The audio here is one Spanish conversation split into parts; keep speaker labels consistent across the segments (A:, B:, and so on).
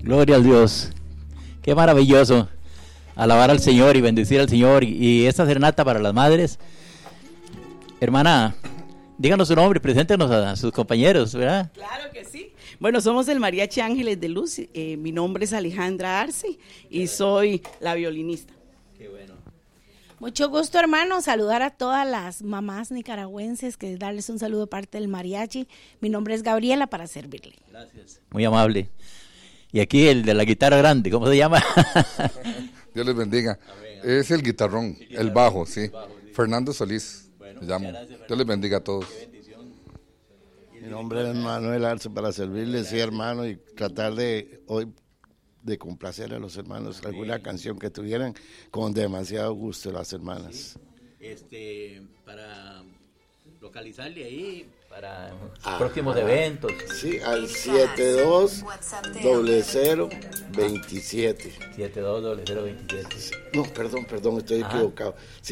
A: Gloria a Dios. Qué maravilloso. Alabar al Señor y bendecir al Señor. Y esta serenata para las madres. Hermana, díganos su nombre, preséntenos a sus compañeros, ¿verdad?
B: Claro que sí. Bueno, somos el Mariachi Ángeles de Luz. Mi nombre es Alejandra Arce y soy la violinista.
A: Qué bueno.
C: Mucho gusto, hermano, saludar a todas las mamás nicaragüenses, que darles un saludo de parte del mariachi. Mi nombre es Gabriela, para servirle.
A: Gracias. Muy amable. Y aquí el de la guitarra grande, ¿cómo se llama?
D: Dios les bendiga. Es el guitarrón, el bajo, sí. Fernando Solís, bueno, me llamo. Dios les bendiga a todos.
E: Mi nombre es Manuel Arce, para servirles, sí, hermano, y tratar de hoy de complacer a los hermanos, alguna canción que tuvieran con demasiado gusto las hermanas.
A: Para localizarle ahí, para próximos eventos.
E: Sí, al 720027.
A: 720027.
E: No, perdón, estoy equivocado.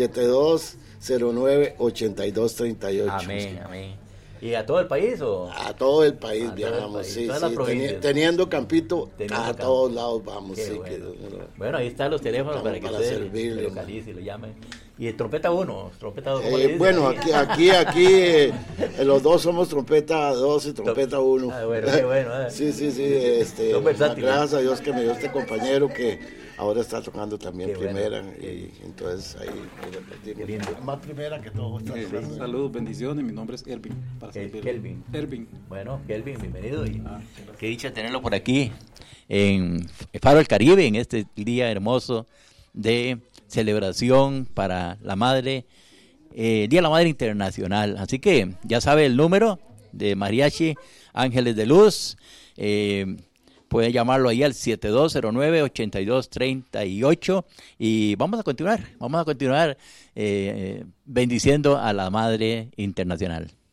E: 7209-8238.
A: Amén, amén. ¿Y a todo el país o...?
E: A todo el país viajamos, sí. Teniendo campito, todos lados vamos, sí.
A: Bueno, ahí están los teléfonos para que ustedes
E: servirle,
A: lo localicen y lo llamen. Y trompeta 1, trompeta 2.
E: Bueno, aquí los dos somos trompeta 2 y trompeta 1.
A: Bueno, qué bueno.
E: Sí. Gracias a Dios que me dio este compañero que ahora está tocando también qué primera. Bueno. Y entonces ahí repetimos. Más primera que todo.
F: Saludos, bendiciones. Mi nombre es Ervin.
A: Kelvin. Bueno, Kelvin, bienvenido. Y qué dicha tenerlo por aquí en Faro del Caribe, en este día hermoso de celebración para la Madre, Día de la Madre Internacional. Así que ya sabe el número de Mariachi Ángeles de Luz. Puede llamarlo ahí al 7209-8238 y vamos a continuar bendiciendo a la Madre Internacional.